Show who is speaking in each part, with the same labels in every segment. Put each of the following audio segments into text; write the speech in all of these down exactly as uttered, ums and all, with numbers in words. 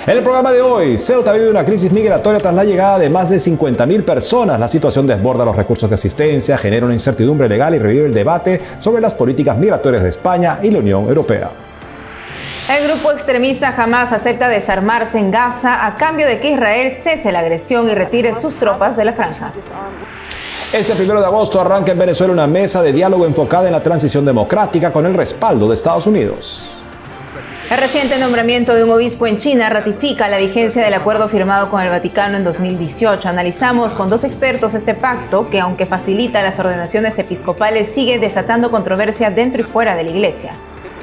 Speaker 1: En el programa de hoy, Ceuta vive una crisis migratoria tras la llegada de más de cincuenta mil personas. La situación desborda los recursos de asistencia, genera una incertidumbre legal y revive el debate sobre las políticas migratorias de España y la Unión Europea.
Speaker 2: El grupo extremista Hamás acepta desarmarse en Gaza a cambio de que Israel cese la agresión y retire sus tropas de la franja.
Speaker 1: Este primero de agosto arranca en Venezuela una mesa de diálogo enfocada en la transición democrática con el respaldo de Estados Unidos.
Speaker 2: El reciente nombramiento de un obispo en China ratifica la vigencia del acuerdo firmado con el Vaticano en dos mil dieciocho. Analizamos con dos expertos este pacto que, aunque facilita las ordenaciones episcopales, sigue desatando controversia dentro y fuera de la Iglesia.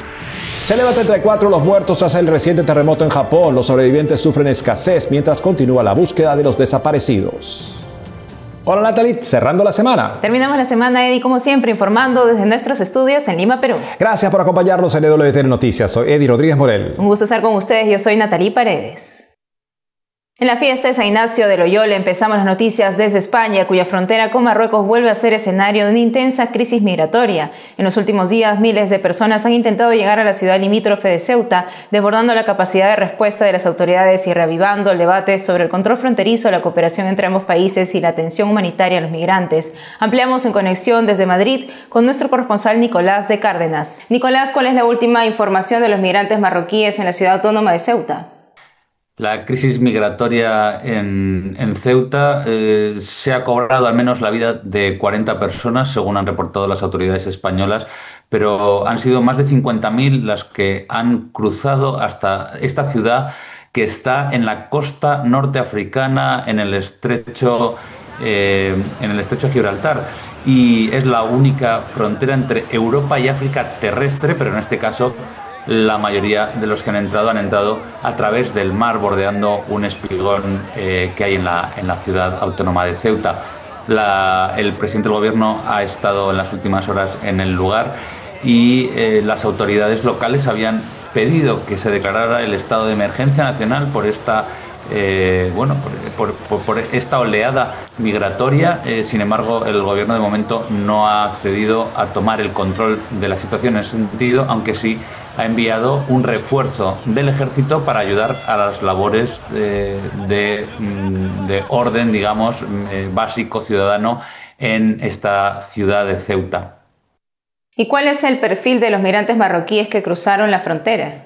Speaker 1: Se eleva a treinta y cuatro los muertos tras el reciente terremoto en Japón. Los sobrevivientes sufren escasez mientras continúa la búsqueda de los desaparecidos. Hola Natalie, cerrando la semana.
Speaker 2: Terminamos la semana, Eddie, como siempre, informando desde nuestros estudios en Lima, Perú.
Speaker 1: Gracias por acompañarnos en E W T N Noticias. Soy Eddie Rodríguez Morel.
Speaker 2: Un gusto estar con ustedes. Yo soy Natalie Paredes. En la fiesta de San Ignacio de Loyola empezamos las noticias desde España, cuya frontera con Marruecos vuelve a ser escenario de una intensa crisis migratoria. En los últimos días, miles de personas han intentado llegar a la ciudad limítrofe de Ceuta, desbordando la capacidad de respuesta de las autoridades y reavivando el debate sobre el control fronterizo, la cooperación entre ambos países y la atención humanitaria a los migrantes. Ampliamos en conexión desde Madrid con nuestro corresponsal Nicolás de Cárdenas. Nicolás, ¿cuál es la última información de los migrantes marroquíes en la ciudad autónoma de Ceuta?
Speaker 3: La crisis migratoria en, en Ceuta eh, se ha cobrado al menos la vida de cuarenta personas, según han reportado las autoridades españolas, pero han sido más de cincuenta mil las que han cruzado hasta esta ciudad que está en la costa norteafricana, en el estrecho, eh, en el estrecho de Gibraltar. Y es la única frontera entre Europa y África terrestre, pero en este caso la mayoría de los que han entrado han entrado a través del mar, bordeando un espigón eh, que hay en la, en la ciudad autónoma de Ceuta. La, el presidente del gobierno ha estado en las últimas horas en el lugar y eh, las autoridades locales habían pedido que se declarara el estado de emergencia nacional por esta Eh, bueno, por, por, por esta oleada migratoria. Eh, sin embargo, el gobierno de momento no ha accedido a tomar el control de la situación en ese sentido, aunque sí ha enviado un refuerzo del ejército para ayudar a las labores eh, de, de orden, digamos, eh, básico ciudadano en esta ciudad de Ceuta.
Speaker 2: ¿Y cuál es el perfil de los migrantes marroquíes que cruzaron la frontera?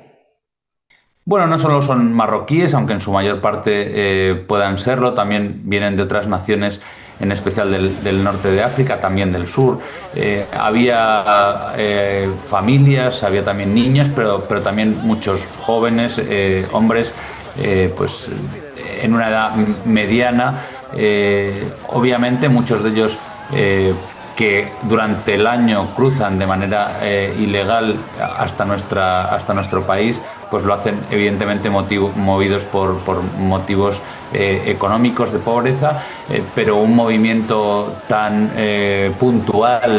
Speaker 3: Bueno, no solo son marroquíes, aunque en su mayor parte eh, puedan serlo, también vienen de otras naciones, en especial del, del norte de África, también del sur. Eh, había eh, familias, había también niños, pero, pero también muchos jóvenes, eh, hombres, eh, pues en una edad mediana. Eh, obviamente muchos de ellos eh, que durante el año cruzan de manera eh, ilegal hasta, nuestra, hasta nuestro país, pues lo hacen evidentemente motivo, movidos por, por motivos eh, económicos de pobreza, eh, pero un movimiento tan eh, puntual